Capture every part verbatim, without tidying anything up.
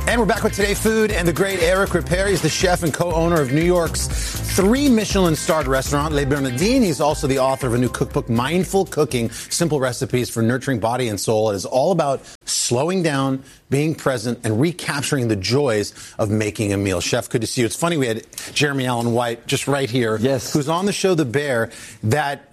And we're back with Today Food, and the great Eric Ripert is the chef and co-owner of New York's three Michelin-starred restaurant, Les Bernardines. He's also the author of a new cookbook, Mindful Cooking, Simple Recipes for Nurturing Body and Soul. It is all about slowing down, being present, and recapturing the joys of making a meal. Chef, good to see you. It's funny, we had Jeremy Allen White just right here, yes, who's on the show The Bear, that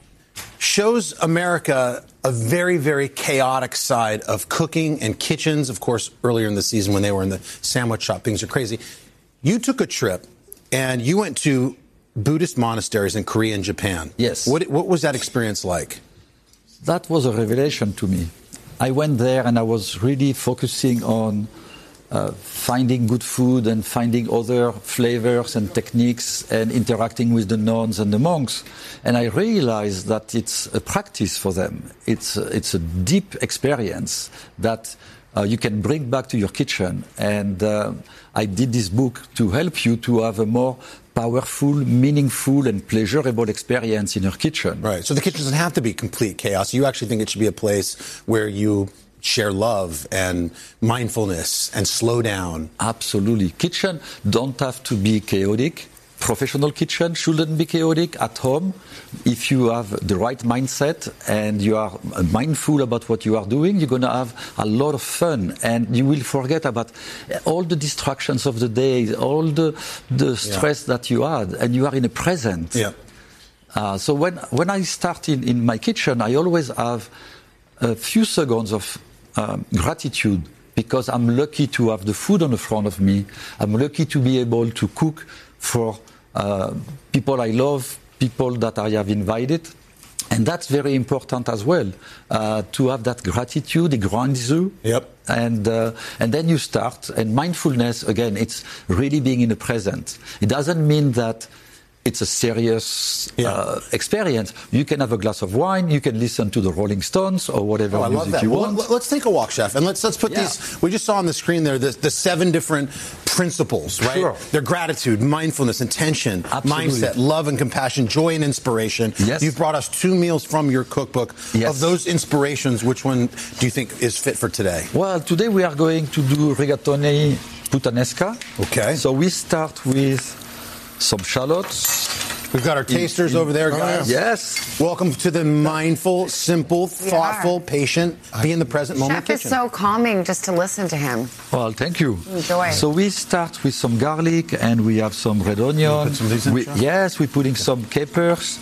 shows America a very, very chaotic side of cooking and kitchens. Of course, earlier in the season when they were in the sandwich shop, things are crazy. You took a trip and you went to Buddhist monasteries in Korea and Japan. Yes. What, what was that experience like? That was a revelation to me. I went there and I was really focusing on uh, finding good food and finding other flavors and techniques and interacting with the nuns and the monks. And I realized that it's a practice for them. It's a, it's a deep experience that uh, you can bring back to your kitchen. And uh, I did this book to help you to have a more powerful, meaningful, and pleasurable experience in your kitchen. Right. So the kitchen doesn't have to be complete chaos. You actually think it should be a place where you share love and mindfulness and slow down. Absolutely. Kitchen don't have to be chaotic. Professional kitchen shouldn't be chaotic at home. If you have the right mindset and you are mindful about what you are doing, you're going to have a lot of fun and you will forget about all the distractions of the day, all the, the stress yeah. that you had, and you are in the present. Yeah. Uh, so when, when I start in, in my kitchen, I always have a few seconds of um, gratitude, because I'm lucky to have the food on the front of me. I'm lucky to be able to cook for uh, people I love, people that I have invited. And that's very important as well, uh, to have that gratitude. It grounds you. Yep. And, uh, and then you start. And mindfulness, again, it's really being in the present. It doesn't mean that it's a serious yeah. uh, experience. You can have a glass of wine, you can listen to the Rolling Stones or whatever oh, I music love that. you well, want. Let's take a walk, Chef, and let's let's put yeah. these. We just saw on the screen there the, the seven different principles, right? Sure. They're gratitude, mindfulness, intention, Absolutely. mindset, love and compassion, joy and inspiration. Yes. You've brought us two meals from your cookbook. Yes. Of those inspirations, which one do you think is fit for today? Well, today we are going to do rigatoni puttanesca. Okay. So we start with some shallots. We've got our tasters in, in, over there, guys. Oh, yes. Welcome to the mindful, simple, thoughtful, patient, be in the present moment Chef kitchen. Chef is so calming just to listen to him. Well, thank you. Enjoy. So we start with some garlic and we have some red onion. Put some of these in, we, yes, we're putting some capers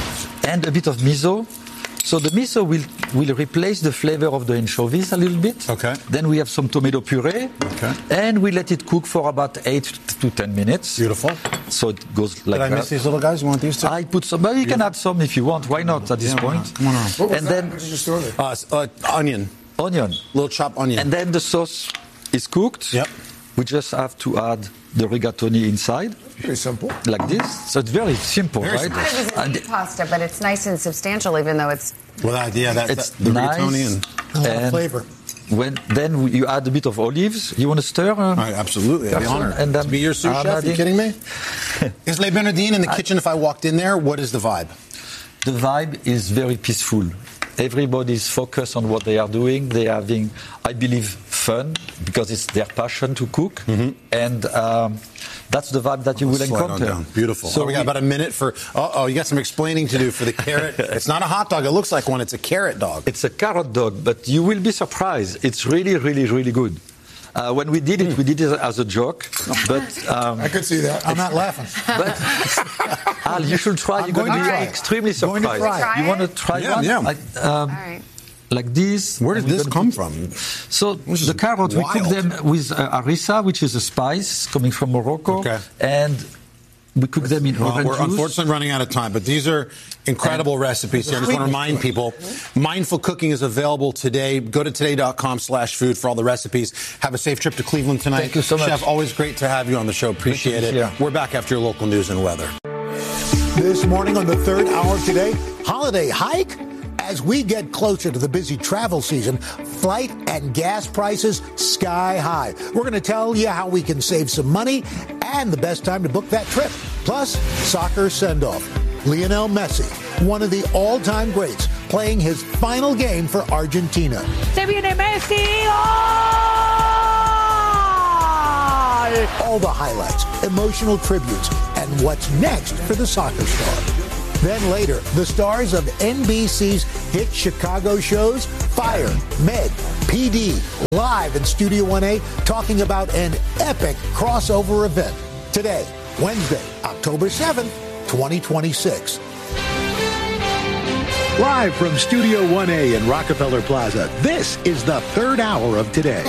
and a bit of miso. So the miso will, will replace the flavor of the anchovies a little bit. Okay. Then we have some tomato puree. Okay. And we let it cook for about eight to ten minutes. Beautiful. So it goes like that. Did I miss these little guys? You want these two? I put some, but you can add some if you want. Why not at this yeah, point? Come on. What was and that? then What did you store there? Uh, uh, onion. Onion. Little chopped onion. And then the sauce is cooked. Yep. We just have to add the rigatoni inside. Pretty simple. Like this. So it's very simple, Very right? simple. I thought it was a And meat pasta, but it's nice and substantial, even though it's... Well, that, yeah, that, it's that, the nice. rigatoni and... A lot of And flavor. When, then you add a bit of olives. You want to stir? Uh, Right, absolutely. I'd be honored. And then to be your sous I'm chef. Are you adding- kidding me? Is Les Bernardines in the kitchen? If I walked in there, what is the vibe? The vibe is very peaceful. Everybody's focused on what they are doing. They are having, I believe, fun because it's their passion to cook. Mm-hmm. And um, that's the vibe that you will Slide on encounter. down. Beautiful. So oh, we got we, about a minute for... Uh-oh, you got some explaining to do for the carrot. It's not a hot dog. It looks like one. It's a carrot dog. It's a carrot dog, but you will be surprised. It's really, really, really good. Uh, when we did it, we did it as a joke. But um, I could see that. I'm not laughing. But Al, you should try. I'm You're going to going be to try. extremely Going to surprised. try. You want to try Yeah, one? yeah. Like, um, All right. like this. Where did And we're this gonna come put- from? So This is the carrots, we cook wild. them with uh, harissa, which is a spice coming from Morocco. Okay. And we cook them in Well, orange we're juice. unfortunately running out of time, but these are incredible recipes here. I just want to remind people, Mindful Cooking is available today. Go to today.com slash food for all the recipes. Have a safe trip to Cleveland tonight. Thank you so much. Chef, always great to have you on the show. Appreciate it. Yeah. We're back after your local news and weather. This morning on the third hour today, holiday hike? As we get closer to the busy travel season, flight and gas prices sky high. We're going to tell you how we can save some money and the best time to book that trip. Plus, soccer send-off. Lionel Messi, one of the all-time greats, playing his final game for Argentina. Se viene Messi. ¡Oh! all the highlights, emotional tributes, and what's next for the soccer star. Then later, the stars of N B C's hit Chicago shows, Fire, Med, P D, live in Studio one A, talking about an epic crossover event. Today, Wednesday, October seventh, twenty twenty-six. Live from Studio one A in Rockefeller Plaza, this is the third hour of Today.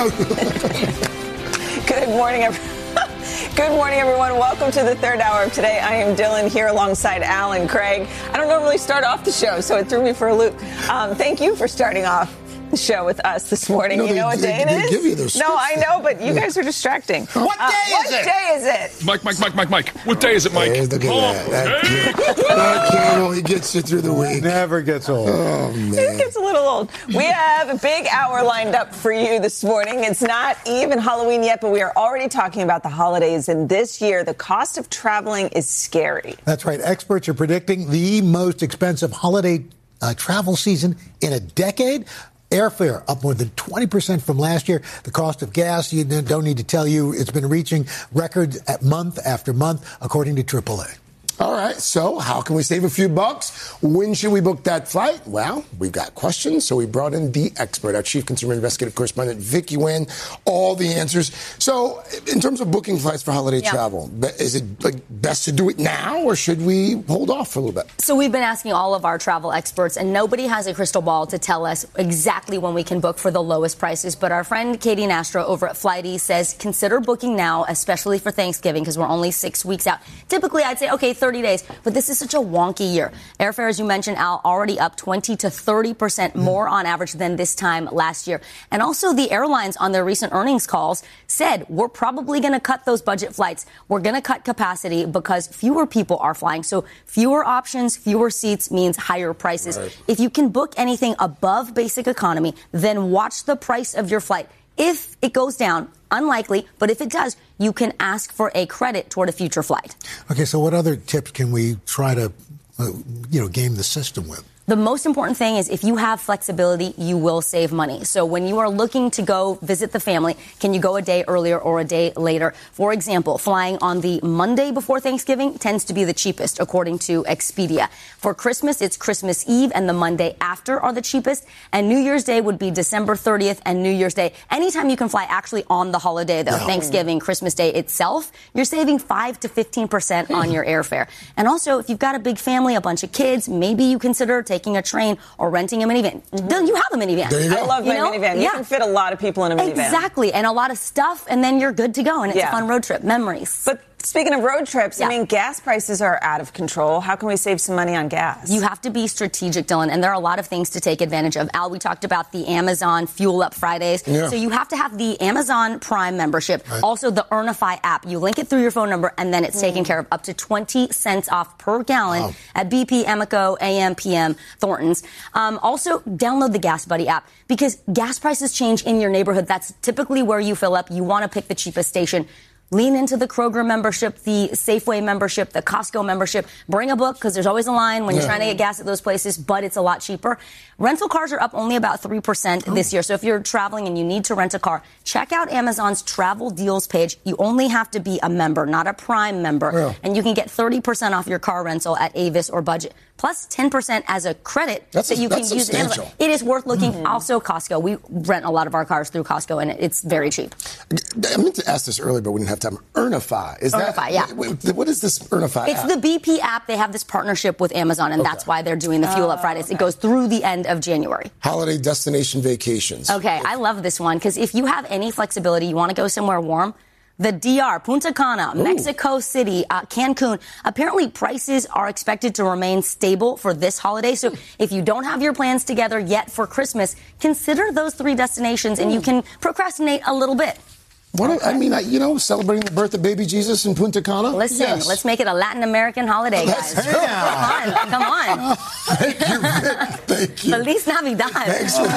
Good morning, everyone. Good morning, everyone. Welcome to the third hour of Today. I am Dylan here alongside Al and Craig. I don't normally start off the show, so it threw me for a loop. Um, thank you for starting off the show with us this morning. No, you know they, what day they, it they is? Give you those no, I know, but you guys are distracting. What day uh, is what it? What day is it? Mike, Mike, Mike, Mike, Mike. What day is it, Mike? Hey, look at oh, that. That, hey. that can only gets you through the week. Never gets old. Oh, man. It gets a little old. We have a big hour lined up for you this morning. It's not even Halloween yet, but we are already talking about the holidays. And this year, the cost of traveling is scary. That's right. Experts are predicting the most expensive holiday uh, travel season in a decade. Airfare up more than twenty percent from last year. The cost of gas, you don't need to tell you, it's been reaching records at month after month, according to triple A. All right, so how can we save a few bucks? When should we book that flight? Well, we've got questions, so we brought in the expert, our chief consumer investigative correspondent, Vicky Nguyen, all the answers. So in terms of booking flights for holiday yeah. travel, is it like best to do it now, or should we hold off for a little bit? So we've been asking all of our travel experts, and nobody has a crystal ball to tell us exactly when we can book for the lowest prices. But our friend Katie Nastro over at Flighty says consider booking now, especially for Thanksgiving, because we're only six weeks out. Typically, I'd say, okay, thirty days, but this is such a wonky year. Airfare, as you mentioned, Al, already up twenty to thirty percent more on average than this time last year. And also the airlines on their recent earnings calls said we're probably going to cut those budget flights. We're going to cut capacity because fewer people are flying. So fewer options, fewer seats means higher prices. Right. If you can book anything above basic economy, then watch the price of your flight. If it goes down, unlikely, but if it does, you can ask for a credit toward a future flight. Okay, so what other tips can we try to, uh, you know, game the system with? The most important thing is if you have flexibility, you will save money. So when you are looking to go visit the family, can you go a day earlier or a day later? For example, flying on the Monday before Thanksgiving tends to be the cheapest, according to Expedia. For Christmas, it's Christmas Eve and the Monday after are the cheapest. And New Year's Day would be December thirtieth and New Year's Day. Anytime you can fly actually on the holiday, though, yeah. Thanksgiving, Christmas Day itself, you're saving five to fifteen percent on your airfare. And also, if you've got a big family, a bunch of kids, maybe you consider taking a train or renting a minivan. Mm-hmm. You have a minivan. There you go. I love my you know? minivan. You yeah. can fit a lot of people in a minivan. Exactly. And a lot of stuff, and then you're good to go. And it's yeah. a fun road trip. Memories. But speaking of road trips, yeah. I mean, gas prices are out of control. How can we save some money on gas? You have to be strategic, Dylan, and there are a lot of things to take advantage of. Al, we talked about the Amazon Fuel Up Fridays. Yeah. So you have to have the Amazon Prime membership, right. also the Earnify app. You link it through your phone number, and then it's mm. taken care of up to twenty cents off per gallon wow. at B P, Amoco, A M, P M, Thorntons. Um, also, download the Gas Buddy app because gas prices change in your neighborhood. That's typically where you fill up. You want to pick the cheapest station. Lean into the Kroger membership, the Safeway membership, the Costco membership. Bring a book because there's always a line when yeah. you're trying to get gas at those places, but it's a lot cheaper. Rental cars are up only about three percent oh. this year. So if you're traveling and you need to rent a car, check out Amazon's travel deals page. You only have to be a member, not a Prime member. Yeah. And you can get thirty percent off your car rental at Avis or Budget, plus ten percent as a credit that's that a, you can use it. Amazon. It is worth looking. Mm-hmm. Also, Costco. We rent a lot of our cars through Costco, and it's very cheap. I meant to ask this earlier, but we didn't have time. Earnify. Is Earnify, that, yeah. What, what is this Earnify It's app? the B P app. They have this partnership with Amazon, and okay. that's why they're doing the Fuel Up Fridays. Okay. It goes through the end of January. Holiday destination vacations. Okay, I love this one because if you have any flexibility, you want to go somewhere warm, the D R, Punta Cana, Ooh. Mexico City, uh, Cancun, apparently prices are expected to remain stable for this holiday. So if you don't have your plans together yet for Christmas, consider those three destinations and you can procrastinate a little bit. What okay. I mean, I, you know, celebrating the birth of baby Jesus in Punta Cana? Listen, yes. let's make it a Latin American holiday, guys. Yeah. Come on, come on. Thank you, Vic. Thank you. Feliz Navidad. Thanks for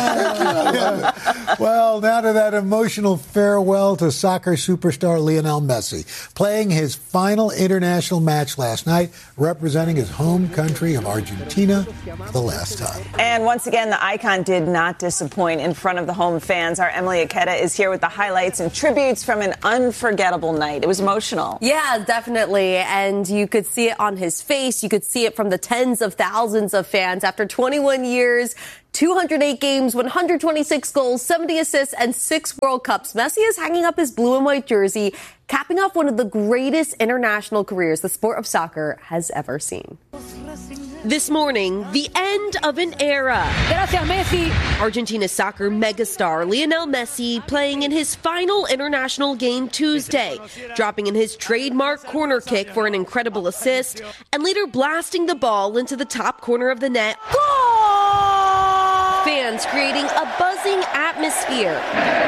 that. Well, now to that emotional farewell to soccer superstar Lionel Messi, playing his final international match last night, representing his home country of Argentina for the last time. And once again, the icon did not disappoint in front of the home fans. Our Emily Aketa is here with the highlights and tribute tweets from an unforgettable night. It was emotional. Yeah, definitely. And you could see it on his face. You could see it from the tens of thousands of fans. After twenty-one years, two hundred eight games, one hundred twenty-six goals, seventy assists, and six World Cups, Messi is hanging up his blue and white jersey, capping off one of the greatest international careers the sport of soccer has ever seen. This morning, the end of an era. Gracias, Messi. Argentina's soccer megastar Lionel Messi playing in his final international game Tuesday, dropping in his trademark corner kick for an incredible assist, and later blasting the ball into the top corner of the net. Goal! Fans creating a buzzing atmosphere.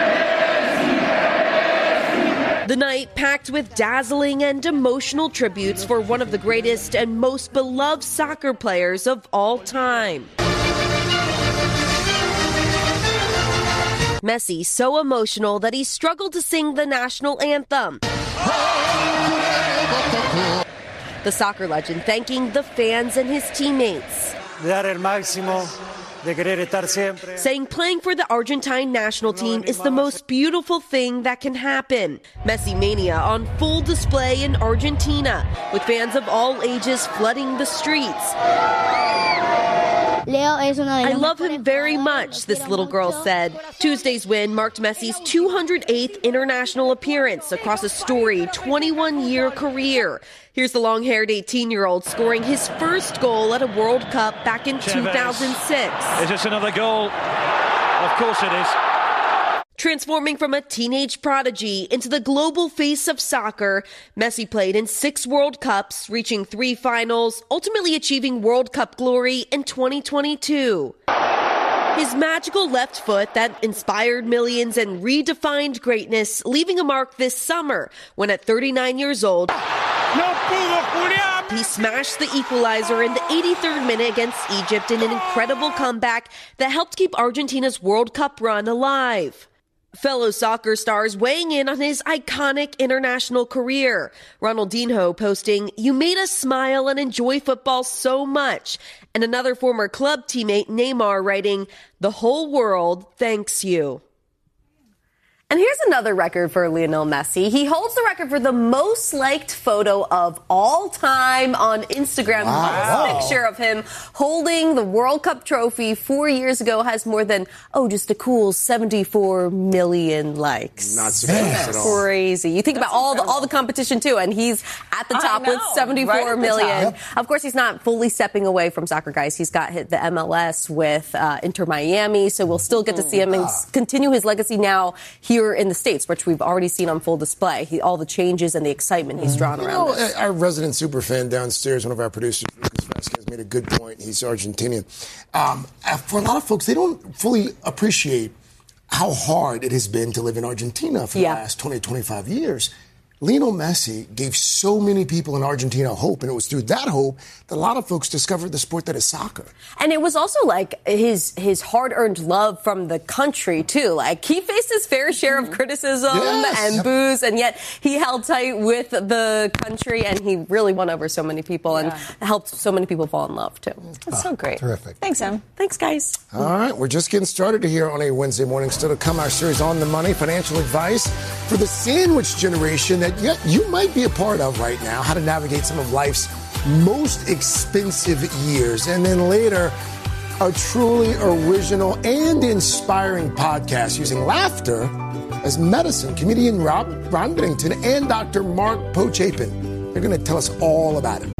The night packed with dazzling and emotional tributes for one of the greatest and most beloved soccer players of all time. Messi so emotional that he struggled to sing the national anthem. The soccer legend thanking the fans and his teammates. Saying playing for the Argentine national team is the most beautiful thing that can happen. Messi mania on full display in Argentina, with fans of all ages flooding the streets. I love him very much, this little girl said. Tuesday's win marked Messi's two hundred eighth international appearance across a storied twenty-one-year career. Here's the long-haired eighteen-year-old scoring his first goal at a World Cup back in two thousand six. Is this another goal? Of course it is. Transforming from a teenage prodigy into the global face of soccer, Messi played in six World Cups, reaching three finals, ultimately achieving World Cup glory in twenty twenty-two. His magical left foot that inspired millions and redefined greatness, leaving a mark this summer when at thirty-nine years old, he smashed the equalizer in the eighty-third minute against Egypt in an incredible comeback that helped keep Argentina's World Cup run alive. Fellow soccer stars weighing in on his iconic international career. Ronaldinho posting, "You made us smile and enjoy football so much." And another former club teammate, Neymar, writing, "The whole world thanks you." And here's another record for Lionel Messi. He holds the record for the most liked photo of all time on Instagram. Wow. This picture of him holding the World Cup trophy four years ago has more than, oh, just a cool seventy-four million likes. Not surprised at all. Crazy. You think That's about all the, all the competition, too, and he's at the top with seventy-four million. Of course, he's not fully stepping away from soccer, guys. He's got hit the M L S with uh, Inter Miami, so we'll still get to see him and continue his legacy now here in the States, which we've already seen on full display. He, all the changes and the excitement he's drawn you around know, this. Our resident super fan downstairs, one of our producers, Lucas Vasquez, made a good point. He's Argentinian. Um, for a lot of folks, they don't fully appreciate how hard it has been to live in Argentina for yeah. the last twenty, twenty-five years. Lionel Messi gave so many people in Argentina hope, and it was through that hope that a lot of folks discovered the sport that is soccer. And it was also like his his hard-earned love from the country, too. Like, he faced his fair share of criticism yes. and yep. boos, and yet he held tight with the country, and he really won over so many people and yeah. helped so many people fall in love, too. That's oh, so great. Terrific. Thanks, Em. Thanks, guys. All right, we're just getting started here on a Wednesday morning. Still to come, our series On the Money, financial advice for the sandwich generation that yet you might be a part of right now, how to navigate some of life's most expensive years. And then later, a truly original and inspiring podcast using laughter as medicine. Comedian Rob Ron Bennington and Doctor Mark Pochapin. They're going to tell us all about it.